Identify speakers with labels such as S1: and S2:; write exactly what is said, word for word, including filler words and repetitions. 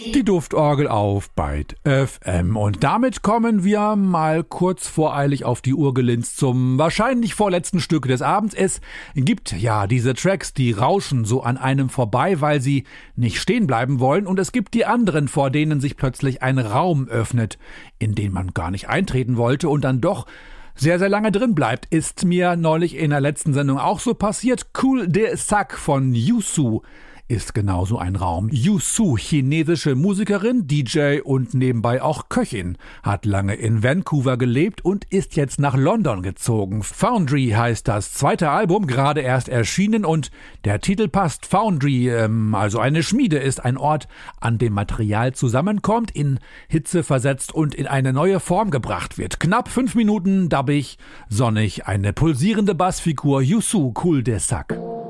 S1: Die Duftorgel auf Byte F M. Und damit kommen wir mal kurz voreilig auf die Uhr gelinst zum wahrscheinlich vorletzten Stück des Abends. Es gibt ja diese Tracks, die rauschen so an einem vorbei, weil sie nicht stehen bleiben wollen. Und es gibt die anderen, vor denen sich plötzlich ein Raum öffnet, in den man gar nicht eintreten wollte und dann doch sehr, sehr lange drin bleibt. Ist mir neulich in der letzten Sendung auch so passiert. Cul de Sac von Youssou ist genauso ein Raum. Youssou, chinesische Musikerin, D J und nebenbei auch Köchin, hat lange in Vancouver gelebt und ist jetzt nach London gezogen. Foundry heißt das zweite Album, gerade erst erschienen und der Titel passt. Foundry, ähm, also eine Schmiede, ist ein Ort, an dem Material zusammenkommt, in Hitze versetzt und in eine neue Form gebracht wird. Knapp fünf Minuten, dabbig, sonnig, eine pulsierende Bassfigur, Youssou, Cul de Sac.